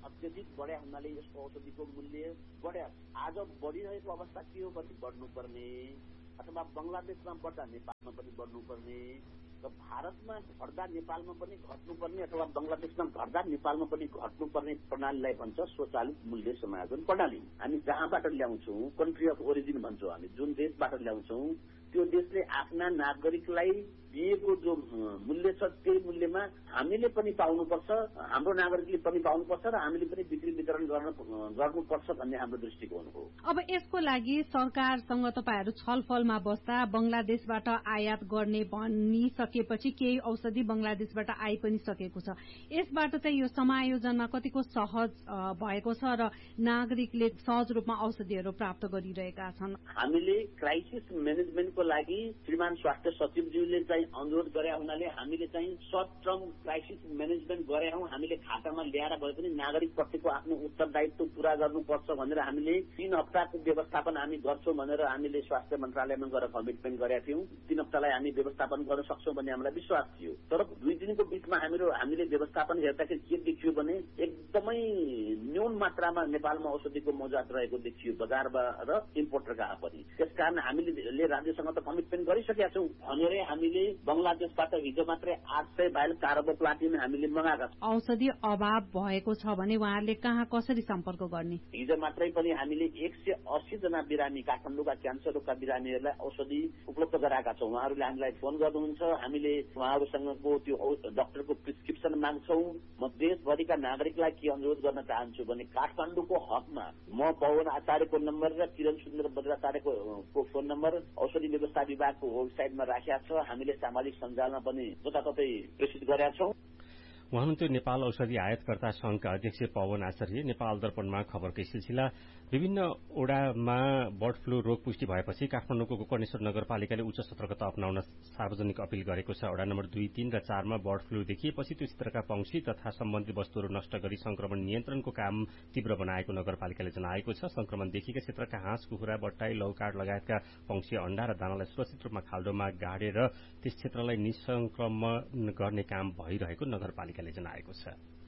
अत्यधिक बढ्या हुनाले यसको औषधिको मूल्य बढ्या। आज बढिरहेको अवस्था के हो भने बढ्नुपर्ने अथवा बंगलादेशमा बढ्दा नेपालमा पनि बढ्नुपर्ने र भारतमा घट्दा नेपालमा पनि घट्नुपर्ने अथवा बंगलादेशमा घट्दा नेपालमा पनि घट्नुपर्ने प्रणालीलाई भन्छ स्वचालित मूल्य समायोजन प्रणाली। हामी जहाँबाट ल्याउँछौँ कन्ट्री अफ ओरिजिन भन्छौँ, हामी जुन देशबाट ल्याउँछौँ त्यो देशले आफ्ना नागरिकलाई दिएको जो मूल्य छ त्यही मूल्यमा हामीले पनि पाउनुपर्छ, हाम्रो नागरिकले पनि पाउनुपर्छ र हामीले पनि बिक्री वितरण गर्नुपर्छ भन्ने हाम्रो दृष्टिकोण हो। अब यसको लागि सरकारसँग तपाईहरु छलफलमा बस्दा बंगलादेशबाट आयात गर्ने भनिसकेपछि केही औषधि बंगलादेशबाट आइ पनि सकेको छ। यसबाट चाहिँ यो समायोजनमा कतिको सहज भएको छ र नागरिकले सहज रूपमा औषधिहरू प्राप्त गरिरहेका छन्। हामीले क्राइसिस म्यानेजमेन्टको लागि श्रीमान स्वास्थ्य सचिवज्यूले चाहिँ अनुरोध गरे हुनाले हामीले चाहिँ सर्ट टर्म क्राइसिस म्यानेजमेन्ट गरे हौं। हामीले खातामा ल्याएर भए पनि नागरिक प्रतिको आफ्नो उत्तरदायित्व पूरा गर्नुपर्छ भनेर हामीले 3 हप्ताको व्यवस्थापन हामी गर्छौं भनेर हामीले स्वास्थ्य मन्त्रालयमा गएर कमिटमेन्ट गरेका थियौं। 3 हप्तालाई हामी व्यवस्थापन गर्न सक्छौं भन्ने हामीलाई विश्वास थियो। तर 2 दिनको बीचमा हामीले व्यवस्थापन हेर्दाखेरि के देखियो भने एकदमै न्यून मात्रामा नेपालमा औषधिको मौजात रहेको देखियो बजारमा र इम्पोर्टरका पनि। त्यसकारण हामीले राज्यसँग त कमिटमेन्ट गरिसकेका छौं भनेर हामीले बंगलादेशबाट हिजो मात्रै 800 भाइल कार्बोप्लाटिन हामीले मंगाएका छौं। औषधि अभाव भएको छ भने उहाँहरूले कहाँ कसरी सम्पर्क गर्ने? हिजो मात्रै पनि हामीले 180 जना बिरामी काठमाडौँका क्यान्सर रोगका बिरामीहरूलाई औषधि उपलब्ध गराएका छौं। उहाँहरूले हामीलाई फोन गर्नुहुन्छ, हामीले उहाँहरूसँगको त्यो डाक्टरको प्रिस्क्रिप्सन माग्छौं। म देशभरिका नागरिकलाई के अनुरोध गर्न चाहन्छु भने काठमाडौँको हकमा म पवन आचार्यको नम्बर र किरण सुन्दर बज्राचार्यको फोन नम्बर औषधि व्यवस्था विभागको वेबसाइटमा राखेका छ। हामीले सामाजिक सञ्जालमा पनि जताततै प्रेषित गरेका छौं। हुनुहुन्थ्यो नेपाल औषधि आयातकर्ता संघका अध्यक्ष पवन आचार्य। नेपाल दर्पणमा खबरकै सिलसिला। विभिन्न ओडामा बर्ड फ्लू रोग पुष्टि भएपछि काठमाडौँको गोकर्णेश्वर नगरपालिकाले उच्च सतर्कता अपनाउन सार्वजनिक अपील गरेको छ। ओडा नम्बर 2, 3 र 4 मा बर्ड फ्लू देखिएपछि त्यो क्षेत्रका पंक्षी तथा सम्बन्धित वस्तुहरू नष्ट गरी संक्रमण नियन्त्रणको काम तीव्र बनाएको नगरपालिकाले जनाएको छ। संक्रमण देखिएका क्षेत्रका हाँस, कुखुरा, बट्टाई, लौकाट लगायतका पंक्षी अण्डा र दानालाई सुरक्षित रूपमा खाल्डोमा गाडेर त्यस क्षेत्रलाई निसंक्रमण गर्ने काम भइरहेको नगरपालिकाले जनाएको छ।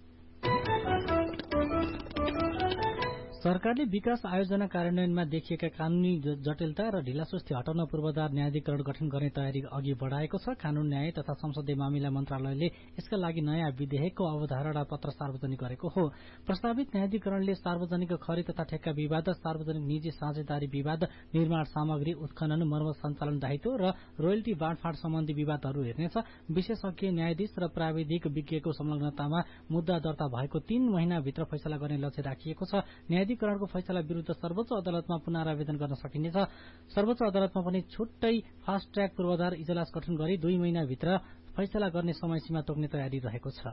सरकारले विकास आयोजना कार्यान्वयनमा देखिएका कानूनी जटिलता र ढिलासुस्ती हटाउन पूर्वाधार न्यायाधिकरण गठन गर्ने तयारी अघि बढ़ाएको छ। कानून, न्याय तथा संसदीय मामिला मन्त्रालयले यसका लागि नयाँ विधेयकको अवधारणा पत्र सार्वजनिक गरेको हो। प्रस्तावित न्यायाधिकरणले सार्वजनिक खरिद तथा ठेक्का विवाद, सार्वजनिक निजी साझेदारी विवाद, निर्माण सामग्री उत्खनन, मर्मत सञ्चालन दायित्व र रोयल्टी बाँडफाँड सम्बन्धी विवादहरू हेर्नेछ। विशेषज्ञ न्यायाधीश र प्राविधिक विज्ञको संलग्नतामा मुद्दा दर्ता भएको 3 महिनाभित्र फैसला गर्ने लक्ष्य राखिएको छ। न्यायाधिकरणको फैसला विरूद्ध सर्वोच्च अदालतमा पुनरावेदन गर्न सकिनेछ। सर्वोच्च अदालतमा पनि छुट्टै फास्ट ट्र्याक पूर्वाधार इजलास गठन गरी 2 महिनाभित्र फैसला गर्ने समयसीमा तोक्ने तयारी रहेको छ।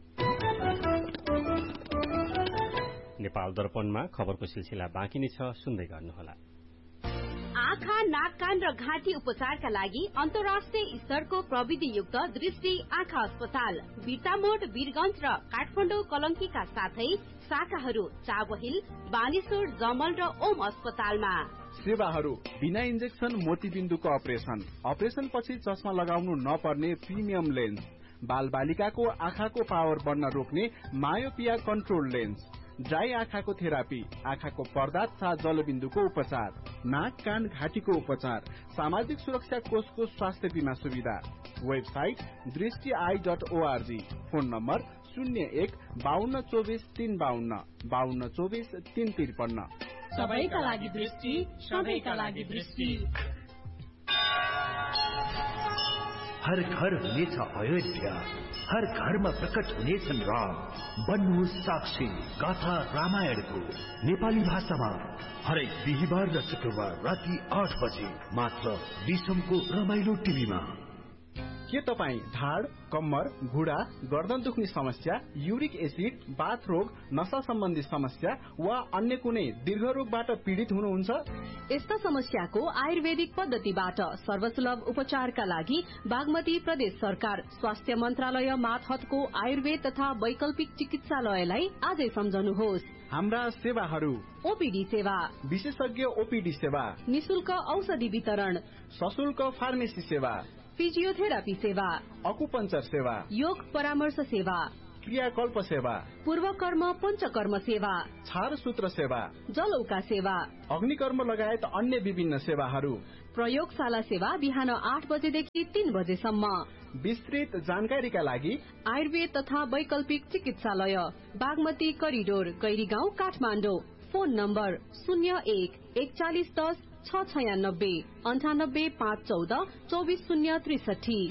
नेपाल दर्पणमा खबरको सिलसिला बाँकी नै छ, सुन्दै गर्नुहोला। आँखा, नाक, कान र घाँटी उपचारका लागि अन्तर्राष्ट्रिय स्तरको प्रविधियुक्त दृष्टि आँखा अस्पताल बिर्तामोड, वीरगंज र काठमाडौँ कलंकीका साथै शाखाहरू चाबहिल, बानेश्वर, जमल र ओम अस्पतालमा। सेवाहरू बिना इन्जेक्सन मोतीबिन्दुको अपरेसन पछि चस्मा लगाउनु नपर्ने प्रिमियम लेन्स, बाल बालिकाको आँखाको पावर बढ्न रोक्ने मायोपिया कन्ट्रोल लेन्स, ड्राई आँखाको थेरापी, आँखाको पर्दा तथा जलबिन्दुको उपचार, नाक, कान, घाँटीको उपचार, सामाजिक सुरक्षा कोषको स्वास्थ्य बीमा सुविधा। वेबसाइट दृष्टि.org। Phone number 01-5224-352, 5224-353। सबैका लागि दृष्टि, सबैका लागि दृष्टि। हर घर हुनेछ अयोध्या, हर घरमा प्रकट हुनेछन् राम। बन्नुहोस् साक्षी गाथा रामायणको नेपाली भाषामा हरेक बिहिबार र शुक्रबार राति 8 बजे मात्र विषमको रमाइलो टिभीमा। के तपाई ढाड, कम्मर, घुँडा, गर्दन दुख्ने समस्या, युरिक एसिड, बाथ रोग, नशा सम्बन्धी समस्या वा अन्य कुनै दीर्घ रोगबाट पीडित हुनुहुन्छ? यस्ता समस्याको आयुर्वेदिक पद्धतिबाट सर्वसुलभ उपचारका लागि बागमती प्रदेश सरकार स्वास्थ्य मन्त्रालय मातहतको आयुर्वेद तथा वैकल्पिक चिकित्सालयलाई आजै सम्झनुहोस्। हाम्रा सेवाहरू: ओपीडी सेवा, विशेषज्ञ ओपीडी सेवा, निशुल्क औषधि वितरण, सशुल्क फार्मेसी सेवा, फिजियोथेरापी सेवा, अकुपञ्चर सेवा, योग परामर्श सेवा, क्रियाकल्प सेवा, पूर्वकर्म पञ्चकर्म सेवा, छारसूत्र सेवा, जलौका सेवा, अग्निकर्म लगायत अन्य विभिन्न सेवाहरू। प्रयोगशाला सेवा बिहान 8 बजेदेखि 3 बजेसम्म। विस्तृत जानकारीका लागि आयुर्वेद तथा वैकल्पिक चिकित्सालय, Bagmati corridor, Gairigaun, Kathmandu. Phone number 01-4110-696 98-514 24063।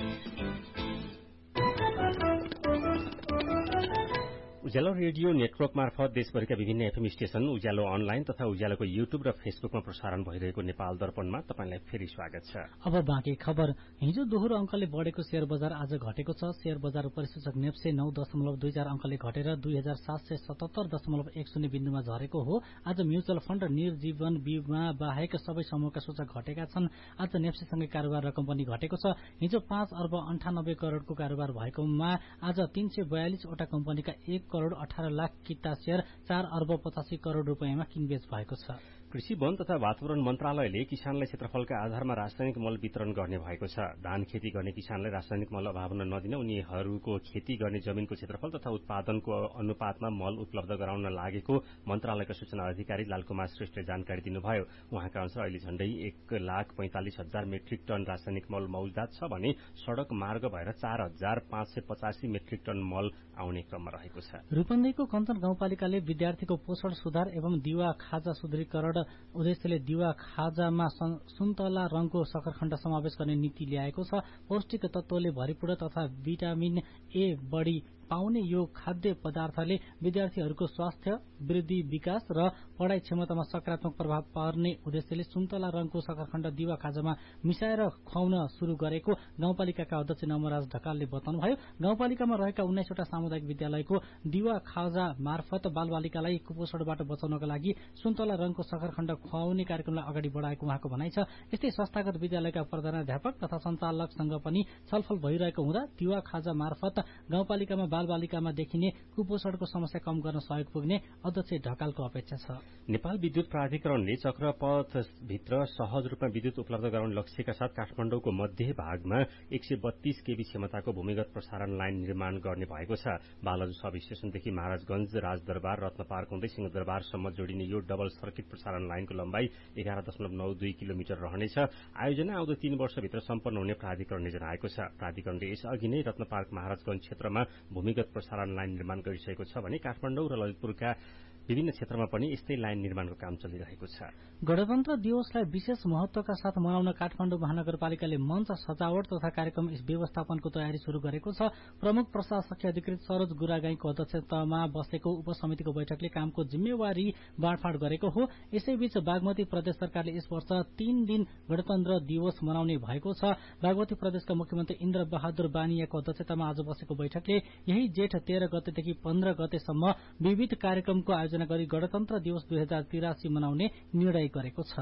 उज्यालो रेडियो नेटवर्क मार्फत देशभरिका विभिन्न एफएम स्टेशन, उज्यालो अनलाइन तथा उज्यालोको युट्युब र फेसबुकमा प्रसारण भइरहेको नेपाल दर्पणमा तपाईंलाई फेरि स्वागत छ। अब बाँकी खबर। हिजो दोहोरो अंकले बढेको शेयर बजार आज घटेको छ। शेयर बजार परिसूचक नेप्से 9.24 अंकले घटेर 2777.10 बिन्दुमा झरेको हो। आज म्युचुअल फण्ड र निर्जीवन बीमा बाहेक सबै समूहका सूचक घटेका छन्। आज नेप्सेसँगै कारोबार रकम पनि घटेको छ। हिजो 5 अर्ब 98 करोड़को कारोबार भएकोमा आज 342 वटा कम्पनीका 1 करोड़ 18 लाख किता शेयर 4 अर्ब 85 करोड़ रुपियाँमा किनबेच भएको छ। कृषि वन तथा वातावरण मन्त्रालयले किसानलाई क्षेत्रफलका आधारमा रासायनिक मल वितरण गर्ने भएको छ। धान खेती गर्ने किसानलाई रासायनिक मल अभाव नदिन उनीहरूको खेती गर्ने जमिनको क्षेत्रफल तथा उत्पादनको अनुपातमा मल उपलब्ध गराउन लागेको मन्त्रालयका सूचना अधिकारी लालकुमार श्रेष्ठले जानकारी दिनुभयो। उहाँका अनुसार अहिले झण्डै 1,45,000 मेट्रिक टन रासायनिक मल मौजदात छ भने सड़क मार्ग भएर 4,585 मेट्रिक टन मल आउने क्रममा रहेको छ। रूपन्देहीको कञ्चन गाउँपालिकाले विद्यार्थीको पोषण सुधार एवं दिवा खाजा सुदृढीकरण उद्देश्यले दिवा खाजामा सुन्तला रंगको शकरखण्ड समावेश गर्ने नीति ल्याएको छ। पौष्टिक तत्वले भरिपूर्ण तथा भिटामिन ए बढ़ी पाउने यो खाद्य पदार्थले विद्यार्थीहरूको स्वास्थ्य, वृद्धि, विकास र पढ़ाई क्षमतामा सकारात्मक प्रभाव पार्ने उद्देश्यले सुन्तला रंगको शकरखण्ड दिवा खाजामा मिसाएर खुवाउन शुरू गरेको गाउँपालिकाका अध्यक्ष नमराज ढकालले बताउनुभयो। गाउँपालिकामा रहेका 19 वटा सामुदायिक विद्यालयको दिवा खाजा मार्फत बालबालिकालाई कुपोषणबाट बचाउनका लागि सुन्तला रंगको शकरखण्ड खुवाउने कार्यक्रमलाई अगाडि बढ़ाएको उहाँको भनाइ छ। यस्तै संस्थागत विद्यालयका प्रधानाध्यापक तथा सञ्चालकसँग पनि छलफल भइरहेको हुँदा दिवा खाजा मार्फत गाउँपालिकामा बालबालिकामा देखिने कुपोषणको समस्या कम गर्न सहयोग पुग्ने अध्यक्ष ढकालको अपेक्षा छ। नेपाल विद्युत प्राधिकरणले चक्रपथभित्र सहज रूपमा विद्युत उपलब्ध गराउने लक्ष्यका साथ काठमाडौँको मध्य भागमा 132 केवी क्षमताको भूमिगत प्रसारण लाइन निर्माण गर्ने भएको छ। बालजु सब स्टेशनदेखि महाराजगंज, राजदरबार, रत्नपार्क हुँदै सिंहदरबारसम्म जोडिने यो डबल सर्किट प्रसारण लाइनको लम्बाई 11.92 किलोमिटर रहनेछ। आयोजना आउँदो 3 वर्षभित्र सम्पन्न हुने प्राधिकरणले जनाएको छ। प्राधिकरणले यसअघि नै रत्नपार्क महाराजगंज क्षेत्रमा भूमिगत प्रसारण लाइन निर्माण गरिसकेको छ भने काठमाडौँ र ललितपुरका विभिन्न क्षेत्रमा पनि यस्तै लाइन निर्माणको काम चलिरहेको छ। गणतन्त्र दिवसलाई विशेष महत्वका साथ मनाउन काठमाडौँ महानगरपालिकाले मञ्च, सजावट तथा कार्यक्रम व्यवस्थापनको तयारी शुरू गरेको छ। प्रमुख प्रशासकीय अधिकृत सरोज गुरागाईको अध्यक्षतामा बसेको उपसमितिको बैठकले कामको जिम्मेवारी बाँडफाँड गरेको हो। यसैबीच बागमती प्रदेश सरकारले यस वर्ष 3 दिन गणतन्त्र दिवस मनाउने भएको छ। बागमती प्रदेशका मुख्यमन्त्री इन्द्र बहादुर बानियाको अध्यक्षतामा आज बसेको बैठकले यही जेठ 13 गतेदेखि 15 गतेसम्म विविध कार्यक्रमको आयोजना गरी गणतन्त्र दिवस 2083 मनाउने निर्णय गरेको छ।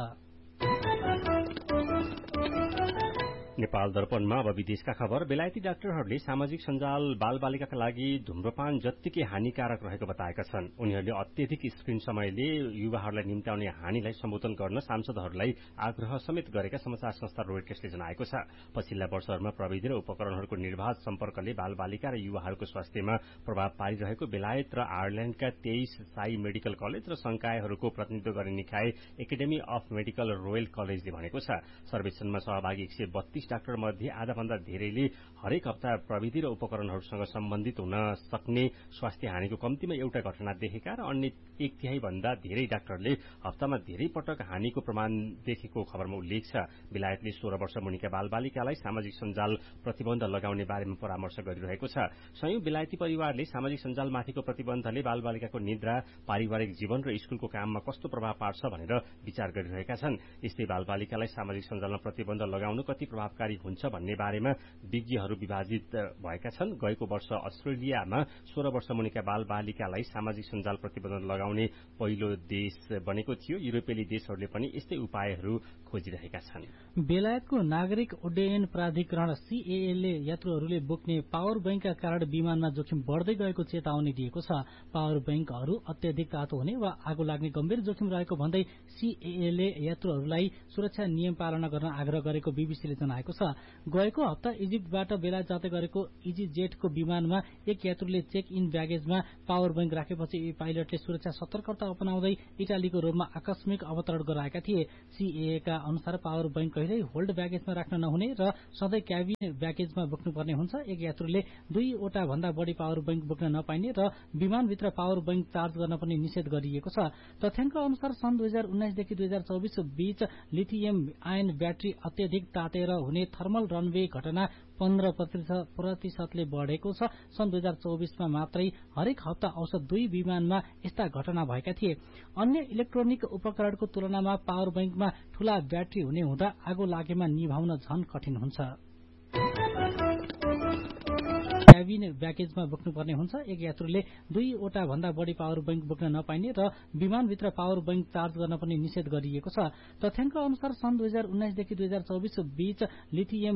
नेपाल दर्पणमा अब विदेशका खबर। बेलायती डाक्टरहरूले सामाजिक सञ्जाल बालबालिकाका लागि धूम्रपान जत्तिकै हानिकारक रहेको बताएका छन्। उनीहरूले अत्यधिक स्क्रिन समयले युवाहरूलाई निम्त्याउने हानिलाई सम्बोधन गर्न सांसदहरूलाई आग्रह समेत गरेका समाचार संस्था रोयटर्सले जनाएको छ। पछिल्ला वर्षहरूमा प्रविधि र उपकरणहरूको निर्बाध सम्पर्कले बालबालिका र युवाहरूको स्वास्थ्यमा प्रभाव पारिरहेको बेलायत र आयरल्याण्डका 23 शाही मेडिकल कलेज र संकायहरूको प्रतिनिधित्व गर्ने निकाय एकाडेमी अफ मेडिकल रोयल कलेजले भनेको छ। सर्वेक्षणमा सहभागी 132 डाक्टर मध्ये आधाभन्दा धेरैले हरेक हप्ता प्रविधि र उपकरणहरूसँग सम्बन्धित हुन सक्ने स्वास्थ्य हानिको कम्तीमा एउटा घटना देखेका र अन्य 1/3 भन्दा धेरै डाक्टरले हप्तामा धेरै पटक हानिको प्रमाण देखेको खबरमा उल्लेख छ। बेलायतले 16 वर्ष मुनिका बालबालिकालाई सामाजिक सञ्जाल प्रतिबन्ध लगाउने बारेमा परामर्श गरिरहेको छ। संयौं बेलायती परिवारले सामाजिक सञ्जालमाथिको प्रतिबन्धले बालबालिकाको निद्रा, पारिवारिक जीवन र स्कूलको काममा कस्तो प्रभाव पार्छ भनेर विचार गरिरहेका छन्। यस्तै बालबालिकालाई सामाजिक सञ्जालमा प्रतिबन्ध लगाउनु कति प्रभावकारी हुन्छ भन्ने बारेमा विज्ञहरू विभाजित भएका छन्। गएको वर्ष अस्ट्रेलियामा 16 वर्ष मुनिका बालबालिकालाई सामाजिक सञ्जाल प्रतिबन्ध लगाउने पहिलो देश बनेको थियो। युरोपेली देशहरूले पनि यस्तै उपायहरू खोजिरहेका छन्। बेलायतको नागरिक उड्डयन प्राधिकरण सीएए यात्रुहरूले बोक्ने पावर बैंकका कारण विमानमा जोखिम बढ्दै गएको चेतावनी दिएको छ। पावर बैंकहरू अत्यधिक तातो हुने वा आगो लाग्ने गम्भीर जोखिम रहेको भन्दै सीएए यात्रुहरूलाई सुरक्षा नियम पालना गर्न आग्रह गरेको बीबीसीले जनाएको गराएको छ। गएको हप्ता इजिप्टबाट बेला जाँदै गरेको इजीजेटको विमानमा एक यात्रुले चेक इन ब्यागेजमा पावर बैंक राखेपछि पाइलटले सुरक्षा सतर्कता अपनाउँदै इटालीको रोममा आकस्मिक अवतरण गराएका थिए। सीएए का अनुसार पावर बैंक कहिल्यै होल्ड ब्यागेजमा राख्न नहुने र सधैँ क्याबिन ब्यागेजमा बोक्नुपर्ने हुन्छ। एक यात्रुले 2वटा भन्दा बढी पावर बैंक बोक्न नपाइने र विमानभित्र पावर बैंक चार्ज गर्न पनि निषेध गरिएको छ। तथ्याङ्क अनुसार सन् 2019 देखि 2024 बीच लिथियम आयन ब्याट्री अत्यधिक तातेर हुने थर्मल रनवे घटना 15% बढ़ेको छ। सन् 2024 मा मात्रै हरेक हप्ता औसत 2 विमानमा यस्ता घटना भएका थिए। अन्य इलेक्ट्रोनिक उपकरणको तुलनामा पावर बैंकमा ठूला ब्याट्री हुने हुँदा आगो लागेमा निभाउन झन कठिन हुन्छ। क्याबिन ब्यागेजमा बोक्नुपर्ने हुन्छ। एक यात्रुले 2वटा भन्दा बढी पावर बैंक बोक्न नपाइने र विमानभित्र पावर बैंक चार्ज गर्न पनि निषेध गरिएको छ। तथ्याङ्क अनुसार सन् 2019 देखि 2024 बीच लिथियम